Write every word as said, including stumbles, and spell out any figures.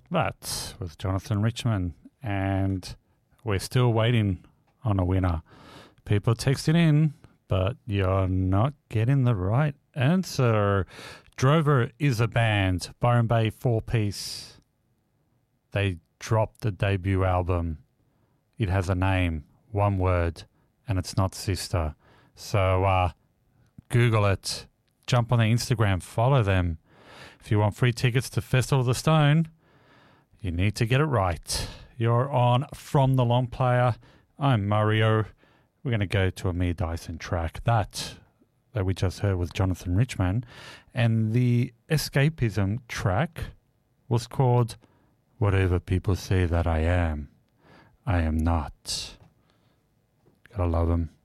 That was Jonathan Richman, and we're still waiting on a winner. People texting in, but you're not getting the right answer. Drover is a band, Byron Bay four-piece. They dropped the debut album. It has a name, one word, and it's not Sister. So uh, Google it, jump on their Instagram, follow them. If you want free tickets to Festival of the Stone, you need to get it right. You're on From the Long Player. I'm Mario. We're going to go to a Amir Dyson track. That that we just heard was Jonathan Richman. And the Escapism track was called Whatever People Say That I Am, I Am Not. Gotta love them.